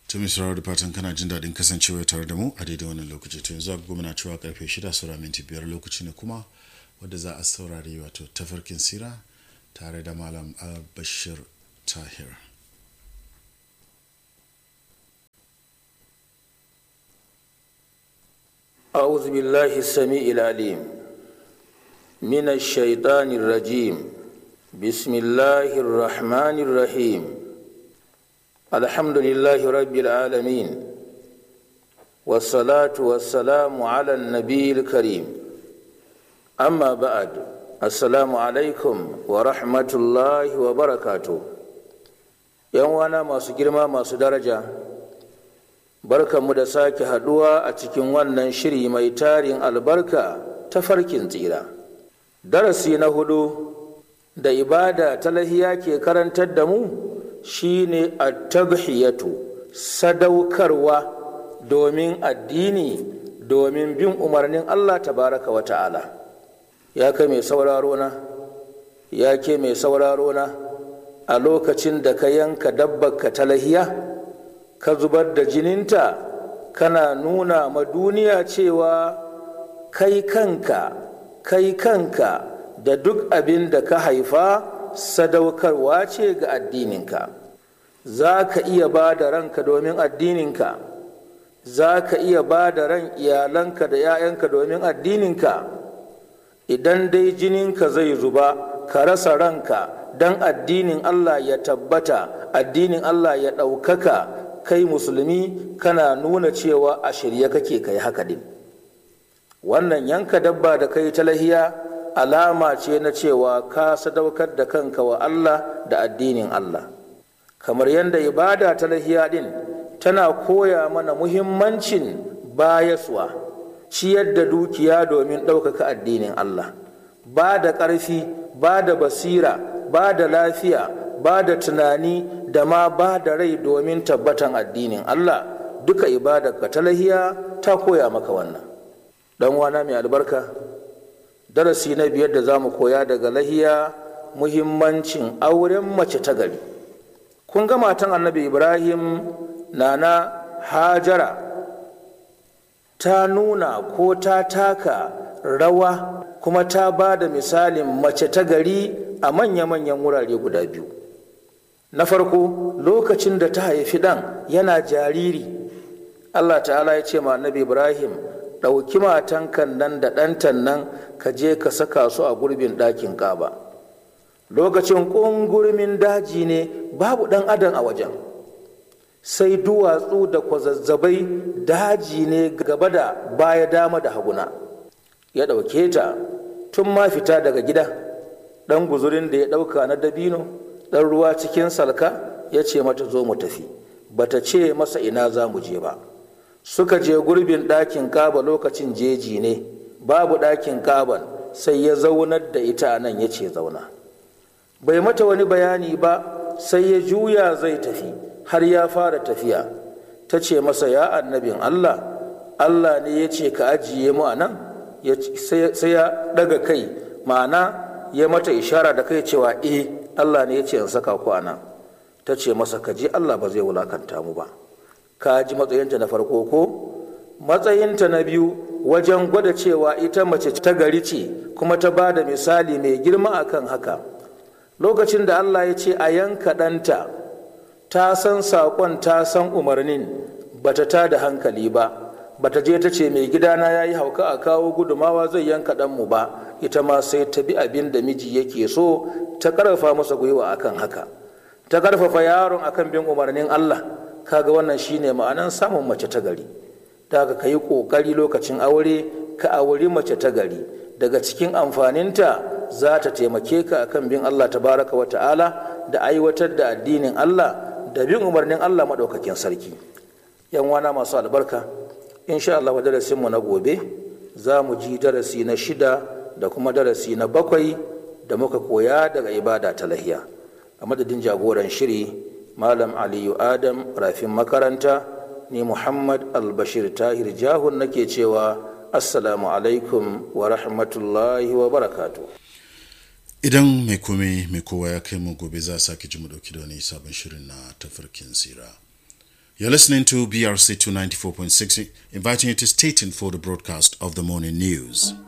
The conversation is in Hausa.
Tumi sauraro da fatan kana jin daɗin kasancewa tare da mu a daidai wannan lokaci. To yanzu agogo muna cewa karfe 6 saura minti 5 lokaci ne kuma wadda za a saurari wato tafarkin sira tare da Malam Bashir Tahir. أعوذ بالله السميع العليم من الشيطان الرجيم بسم الله الرحمن الرحيم الحمد لله رب العالمين والصلاة والسلام على النبي الكريم أما بعد السلام عليكم ورحمة الله وبركاته يوانا ما سجرما ما سدرجا barkanmu da sake haduwa a cikin wannan shiri mai tarin albarka ta farkin tsira. Darasi na 4 da ibada ta lahiya ke karantar da mu shine at-tadhiyatu, sadaukarwa domin addini, domin bin umarnin Allah tabaraka wa ta'ala. Ya kai mai sauraro na, ya ke mai sauraro na, a lokacin da ka yanka dabbarka ta lahiya ka zubar da jininta, kana nuna ma duniya cewa kai kanka da duk abin da ka haifa sadaukarwa ce ga addininka. Za ka iya ba da ranka domin addininka, za ka iya ba da ran iyalanka da 'ya'yanka domin addininka. Idan dai jininka zai zuba ka rasa ranka don addinin Allah ya tabbata, addinin Allah ya ɗaukaka, kai musulmi kana nuna cewa a shirye kake kai haka din. Wannan yanka dabba da kai ta lahiya alama ce na cewa ka sadaukar da kanka wa Allah da addinin Allah. Kamar yadda ibada ta lahiya din tana koya mana muhimmancin bayaswa, ciyar da dukiya domin ɗaukaka addinin Allah, ba da ƙarfi, ba da basira, ba da lafiya, ba da tunani da ma ba da rai domin tabbatan addinin Allah. Duka ibadar ka ta lahiya ta koya maka wannan. Dan wana mai albarka, darasi na 5 da zamu koya daga lahiya muhimmancin auren mace ta gari. Kun ga matan Annabi Ibrahim, Nana Hajara, ta nuna ko ta taka rawa kuma ta ba da misalin mace ta gari a manya-manyan wurare guda biyu. Na farko, lokacin da ta haifi ɗan yana jariri, Allah ta'ala ya ce ma Annabi Ibrahim, ɗauki matankan nan da ɗantan nan ka je ka saka su a gurbin ɗakin Ka'aba. Lokacin ƙungurmin daji ne, babu ɗan adam a wajen, sai duwatsu da kwazazzabai, daji ne gaba da baya, dama da haguna. Ya ɗauke ta tun ma fita daga gida, ɗan guzurin da ya ɗauka na dabino, ɗan ruwa cikin salka, ya ce mata zo mu tafi. Bata ce masa ina za mu je ba. Suka je gurbin ɗakin Kaba, lokacin jeji ne, babu ɗakin Kaban, sai ya zaunar da ita nan, ya ce zauna. Bai mata wani bayani ba, sai ya juya zai tafi, har ya fara tafiya. Ta ce masa, ya annabin Allah, Allah ne ya ce ka ajiye mu a nan? Sai ya ɗaga kai, ma'ana ya mata ishara da kai cewa Allah ne ya ce in saka ku a nan. Ta ce masa, ka ji Allah ba zai wulakanta mu ba. Ka ji matsayinta na farko ko? Matsayinta na biyu wajen gwada cewa ita mace ta gari ce, kuma ta ba da misali mai girma akan haka. Lokacin da Allah ya ce a yanka ɗanta, ta san saƙon, ta san umarnin, bata ta da hankali ba, bata je ta ce mai gidana ya yi hauka a kawo gudumawa zai yanka ɗanmu ba. Ita ma sai ta bi abin da miji yake so, ta ƙarfafa masa gwiwa akan haka, ta ƙarfafa yaron akan bin umarnin Allah. Kaga wannan shine ma'anan samun mace ta gari. Daga ka yi ƙoƙari lokacin aure ka auri mace ta gari. Daga cikin amfaninta za ta taimake ka akan bin Allah tabaraka wa ta'ala, da aiwatar da addinin Allah, da bin umarnin Allah maɗaukakin sarki. Yan wana masu albarka, insha Allah wa darasinmu na gobe za mu ji darasi na 6 da kuma darasi na 7 da muka koya daga ibada ta lahiya. A madadin jagoran shiri Malam Aliyu Adam rafin makaranta, ni Muhammad Albashir Tahir Jahun nake cewa assalamu alaikum wa rahmatullahi wa barakatuh. Idan mai komai mai kowa ya kai mu gobe za a sake ji mu dauki da wani sabon shirin na tafarkin sira. You're listening to BRC 294.6, inviting you to stay tuned for the broadcast of the morning news.